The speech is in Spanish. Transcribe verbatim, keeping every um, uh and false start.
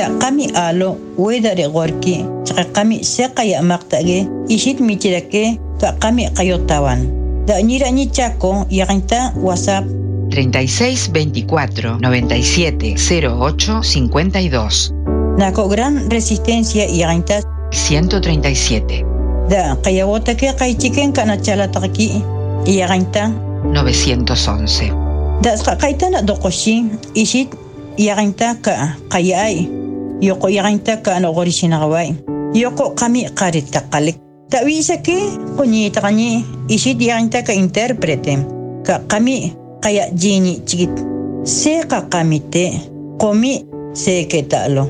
Da kami alo weda de gorki chaka kami sekaya maktage ishit michirake ta kami kayotawan. Da ñira ñi chako yaginta WhatsApp treinta y seis veinticuatro noventa y siete cero ocho cincuenta y dos. Nako gran resistencia yaginta ciento treinta y siete. Da kayawota ke kaychiken kana chalataki yaginta novecientos once. Da kaitana dokoshi ishit yaginta ka kayai yoko yaginta ka no gorishinawai yoko kami qarita qalik tawisa ke kuñita kani ishit yaginta ka interprete ka kami kaya jini chigit se ka kamite komi se ke talo